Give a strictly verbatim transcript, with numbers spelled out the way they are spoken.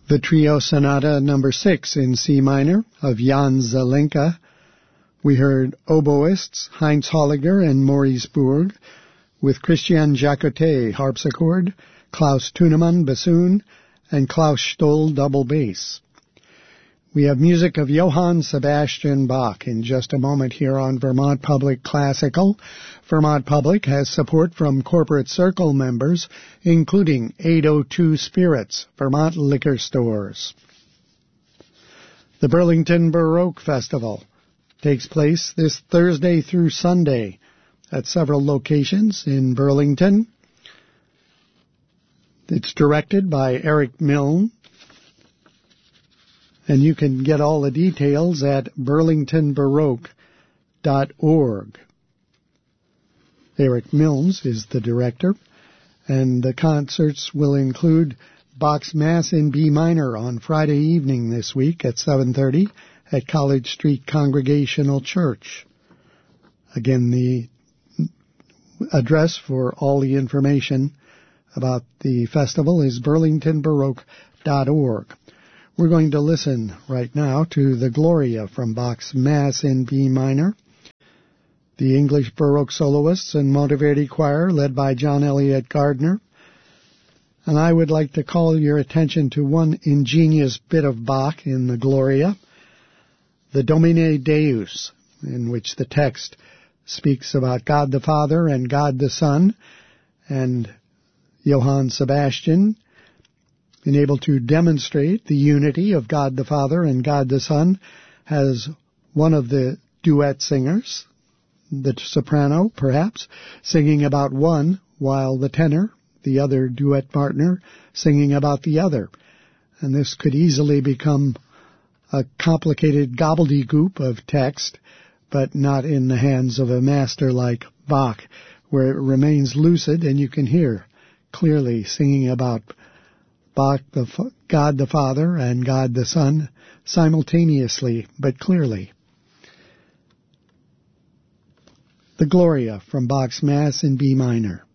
The Trio Sonata number six in C minor of Jan Zelenka. We heard oboists Heinz Holliger and Maurice Burg, with Christian Jacotet harpsichord, Klaus Tunemann bassoon, and Klaus Stoll double bass. We have music of Johann Sebastian Bach in just a moment here on Vermont Public Classical. Vermont Public has support from Corporate Circle members, including eight oh two Spirits, Vermont liquor stores. The Burlington Baroque Festival takes place this Thursday through Sunday at several locations in Burlington. It's directed by Eric Milne, and you can get all the details at burlington baroque dot org. Eric Milnes is the director, and the concerts will include Bach's Mass in B minor on Friday evening this week at seven thirty at College Street Congregational Church. Again, the address for all the information about the festival is burlington baroque dot org. We're going to listen right now to the Gloria from Bach's Mass in B minor. The English Baroque soloists and Monteverdi Choir, led by John Elliott Gardner. And I would like to call your attention to one ingenious bit of Bach in the Gloria, the Domine Deus, in which the text speaks about God the Father and God the Son, and Johann Sebastian, being able to demonstrate the unity of God the Father and God the Son, has one of the duet singers, the soprano perhaps, singing about one, while the tenor, the other duet partner, singing about the other. And this could easily become a complicated gobbledygook of text, but not in the hands of a master like Bach, where it remains lucid and you can hear clearly singing about Bach, the God the Father and God the Son, simultaneously but clearly. The Gloria from Bach's Mass in B minor.